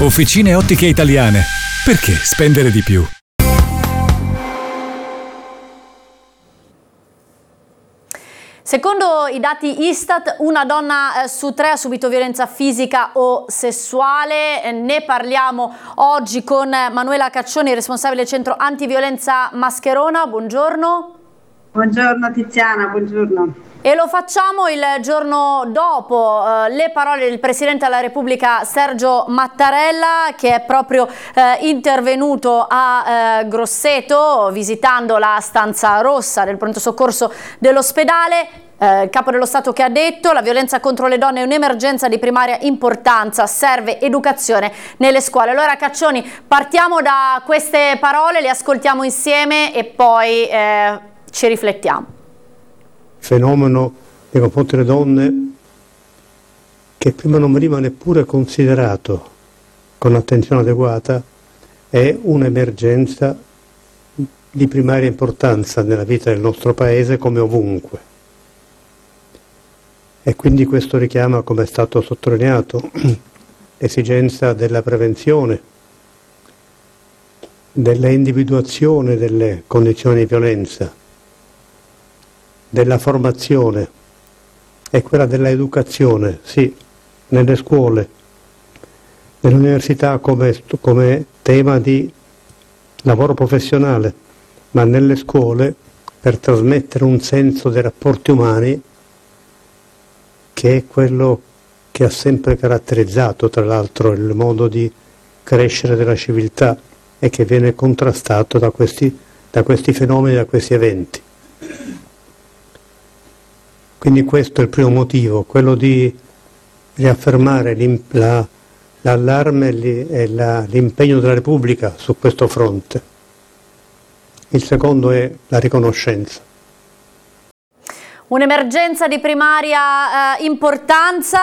Officine Ottiche Italiane. Perché spendere di più? Secondo i dati Istat, una donna su 3 ha subito violenza fisica o sessuale. Ne parliamo oggi con Manuela Caccioni, responsabile del centro antiviolenza Mascherona. Buongiorno. Buongiorno Tiziana, buongiorno. E lo facciamo il giorno dopo le parole del Presidente della Repubblica Sergio Mattarella, che è proprio intervenuto a Grosseto visitando la stanza rossa del pronto soccorso dell'ospedale. Il Capo dello Stato che ha detto: la violenza contro le donne è un'emergenza di primaria importanza, serve educazione nelle scuole. Allora Caccioni, partiamo da queste parole, le ascoltiamo insieme e poi ci riflettiamo. Fenomeno nei confronti delle donne che prima non veniva neppure considerato con attenzione adeguata, è un'emergenza di primaria importanza nella vita del nostro Paese come ovunque. E quindi questo richiama, come è stato sottolineato, l'esigenza della prevenzione, della individuazione delle condizioni di violenza, della formazione e quella dell'educazione, sì, nelle scuole, nell'università come tema di lavoro professionale, ma nelle scuole per trasmettere un senso dei rapporti umani che è quello che ha sempre caratterizzato, tra l'altro, il modo di crescere della civiltà e che viene contrastato da questi fenomeni, da questi eventi. Quindi questo è il primo motivo, quello di riaffermare l'allarme e l'impegno della Repubblica su questo fronte. Il secondo è la riconoscenza. Un'emergenza di primaria importanza.